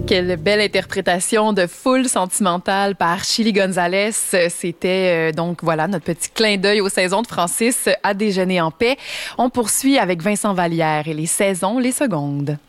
Quelle belle interprétation de Foule sentimentale par Chili Gonzalez. C'était donc voilà notre petit clin d'œil aux saisons de Francis à déjeuner en paix. On poursuit avec Vincent Vallière et les saisons, les secondes.